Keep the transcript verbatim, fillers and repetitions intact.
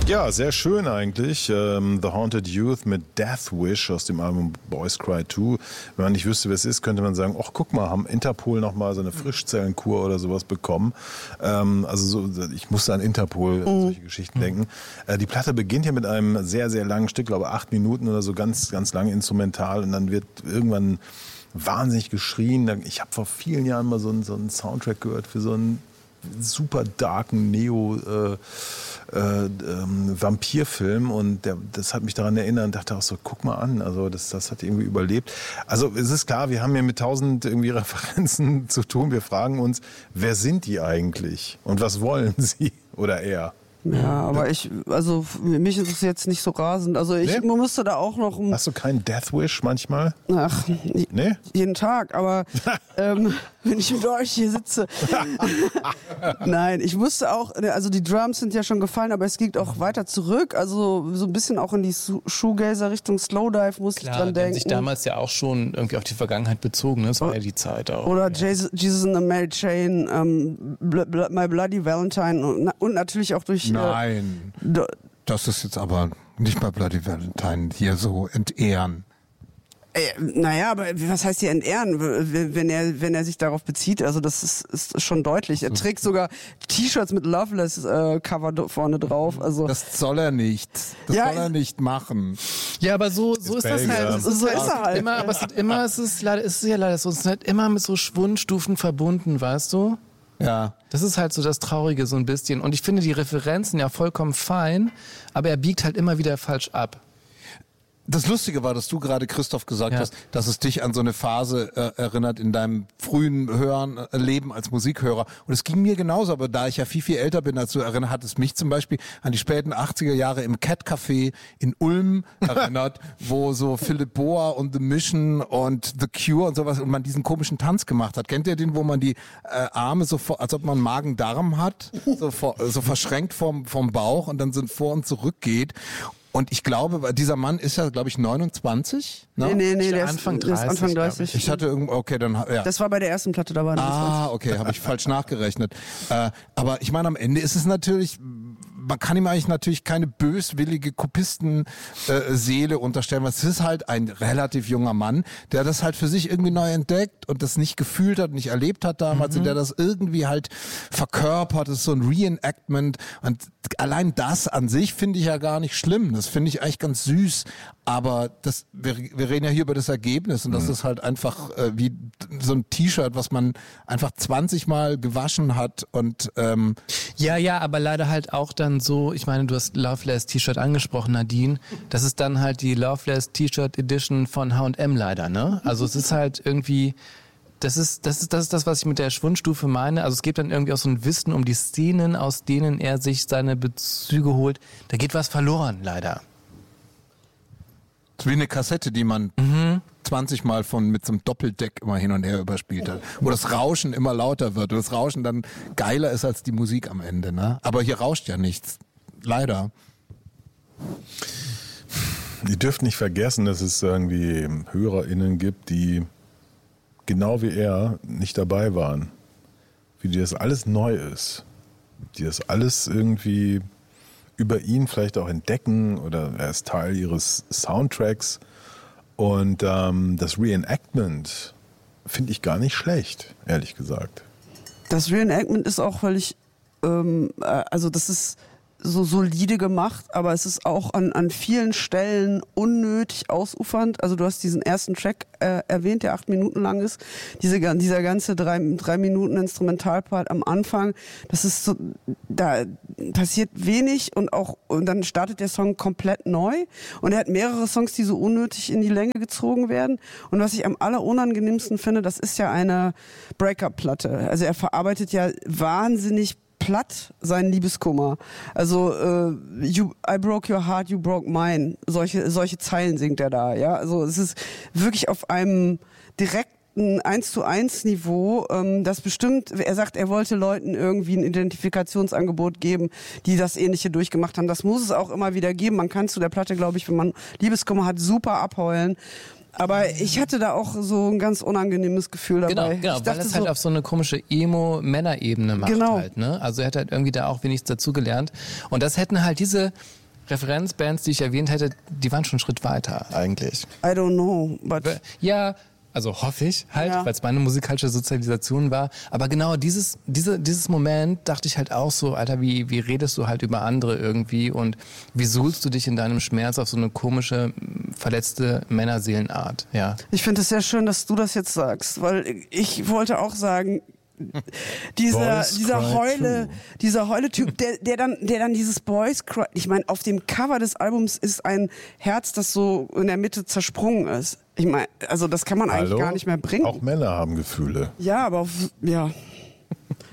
Ja, sehr schön eigentlich. Ähm, The Haunted Youth mit Death Wish aus dem Album Boys Cry zwei. Wenn man nicht wüsste, wer es ist, könnte man sagen, ach guck mal, haben Interpol nochmal so eine Frischzellenkur oder sowas bekommen. Ähm, also so, ich musste an Interpol, mhm. solche Geschichten mhm. denken. Äh, die Platte beginnt ja mit einem sehr, sehr langen Stück, glaube acht Minuten oder so, ganz, ganz lang instrumental, und dann wird irgendwann wahnsinnig geschrien. Ich habe vor vielen Jahren mal so einen, so einen Soundtrack gehört für so einen super darken Neo äh, äh, ähm, Vampirfilm, und der, das hat mich daran erinnert und dachte auch so, guck mal an, also das, das hat irgendwie überlebt. Also es ist klar, wir haben hier mit tausend irgendwie Referenzen zu tun. Wir fragen uns, wer sind die eigentlich und was wollen sie oder er? Ja, aber ich, also für mich ist es jetzt nicht so rasend. Also ich nee? musste da auch noch... Hast du keinen Death Wish manchmal? Ach, nee? Jeden Tag, aber ähm, wenn ich mit euch hier sitze... Nein, ich musste auch, also die Drums sind ja schon gefallen, aber es geht auch weiter zurück, also so ein bisschen auch in die Shoegazer-Richtung Slowdive musste Klar, ich dran denken. sich damals ja auch schon irgendwie auf die Vergangenheit bezogen, ne? Das war ja die Zeit auch. Oder ja. Jesus, Jesus and the Mary Chain, ähm, My Bloody Valentine und, und natürlich auch durch... Nein, äh, das ist jetzt aber nicht bei Bloody Valentine hier so entehren. Äh, naja, aber was heißt hier entehren, wenn er, wenn er sich darauf bezieht? Also das ist, ist schon deutlich. Er trägt sogar T-Shirts mit Loveless-Cover äh, vorne drauf. Also das soll er nicht. Das ja, soll er nicht machen. Ja, aber so, so ist, ist das halt. So, so ist er halt. Immer, aber es ist immer, es ist leider, es ist ja leider so, es ist halt immer mit so Schwundstufen verbunden, weißt du? Ja. Das ist halt so das Traurige so ein bisschen. Und ich finde die Referenzen ja vollkommen fein, aber er biegt halt immer wieder falsch ab. Das Lustige war, dass du gerade, Christoph, gesagt ja. hast, dass es dich an so eine Phase äh, erinnert in deinem frühen Hören, äh, Leben als Musikhörer. Und es ging mir genauso, aber da ich ja viel, viel älter bin als du, erinnert hat es mich zum Beispiel an die späten achtziger Jahre im Cat Café in Ulm erinnert, wo so Philipp Boa und The Mission und The Cure und sowas und man diesen komischen Tanz gemacht hat. Kennt ihr den, wo man die äh, Arme so, vor, als ob man Magen-Darm hat, so, vor, so verschränkt vom, vom Bauch und dann so vor und zurück geht? Und ich glaube, dieser Mann ist ja, glaube ich, neunundzwanzig. Ne? Nee, nee, nee, der, der ist Anfang dreißig. Der ist Anfang dreißig. Ich. ich hatte irgendwo, okay, dann, ja. Das war bei der ersten Platte, da war Ah, okay, habe ich falsch nachgerechnet. Äh, aber ich meine, am Ende ist es natürlich, man kann ihm eigentlich natürlich keine böswillige Kopistenseele äh, unterstellen, weil es ist halt ein relativ junger Mann, der das halt für sich irgendwie neu entdeckt und das nicht gefühlt hat, nicht erlebt hat damals, mhm. und der das irgendwie halt verkörpert. Das ist so ein Reenactment und allein das an sich finde ich ja gar nicht schlimm. Das finde ich eigentlich ganz süß. Aber das, wir, wir reden ja hier über das Ergebnis und das mhm. ist halt einfach äh, wie so ein T-Shirt, was man einfach zwanzig Mal gewaschen hat und ähm ja, ja, aber leider halt auch dann so, ich meine, du hast Loveless T-Shirt angesprochen, Nadine. Das ist dann halt die Loveless T-Shirt Edition von H und M leider, ne? Also es ist halt irgendwie, das ist, das ist, das ist das, was ich mit der Schwundstufe meine. Also es gibt dann irgendwie auch so ein Wissen um die Szenen, aus denen er sich seine Bezüge holt. Da geht was verloren, leider. Wie eine Kassette, die man mhm. zwanzig Mal von mit so einem Doppeldeck immer hin und her überspielt hat. Wo das Rauschen immer lauter wird und das Rauschen dann geiler ist als die Musik am Ende. Ne? Aber hier rauscht ja nichts. Leider. Ihr dürft nicht vergessen, dass es irgendwie HörerInnen gibt, die genau wie er nicht dabei waren. Für die das alles neu ist. Die das alles irgendwie über ihn vielleicht auch entdecken oder er ist Teil ihres Soundtracks. Und ähm, das Reenactment finde ich gar nicht schlecht, ehrlich gesagt. Das Reenactment ist auch völlig, ähm, also das ist so solide gemacht, aber es ist auch an, an vielen Stellen unnötig ausufernd. Also du hast diesen ersten Track äh, erwähnt, der acht Minuten lang ist. Diese, dieser ganze drei, drei Minuten Instrumentalpart am Anfang, das ist so, da passiert wenig und auch, und dann startet der Song komplett neu. Und er hat mehrere Songs, die so unnötig in die Länge gezogen werden. Und was ich am allerunangenehmsten finde, das ist ja eine Breakup-Platte. Also er verarbeitet ja wahnsinnig platt seinen Liebeskummer. Also äh, you, I broke your heart, you broke mine. Solche solche Zeilen singt er da. Ja, also es ist wirklich auf einem direkten eins zu eins Niveau. Ähm, das bestimmt. Er sagt, er wollte Leuten irgendwie ein Identifikationsangebot geben, die das Ähnliche durchgemacht haben. Das muss es auch immer wieder geben. Man kann zu der Platte, glaube ich, wenn man Liebeskummer hat, super abheulen. Aber ich hatte da auch so ein ganz unangenehmes Gefühl dabei. Genau, genau, ich weil das halt so, auf so eine komische Emo-Männer-Ebene macht Genau. halt, ne? Also er hat halt irgendwie da auch wenig dazugelernt. Und das hätten halt diese Referenzbands, die ich erwähnt hätte, die waren schon einen Schritt weiter eigentlich. I don't know, but... Ja, also hoffe ich halt, Ja. weil es meine musikalische Sozialisation war. Aber genau dieses, diese, dieses Moment dachte ich halt auch so, Alter, wie, wie redest du halt über andere irgendwie und wie suhlst du dich in deinem Schmerz auf so eine komische, verletzte Männerseelenart, ja. Ich finde es sehr schön, dass du das jetzt sagst, weil ich wollte auch sagen, dieser, Boys dieser Cry Heule, Too. dieser Heule-Typ, der, der dann, der dann dieses Boys Cry, ich meine, auf dem Cover des Albums ist ein Herz, das so in der Mitte zersprungen ist. Ich meine, also das kann man eigentlich Hallo? gar nicht mehr bringen. Auch Männer haben Gefühle. Ja, aber auf, ja.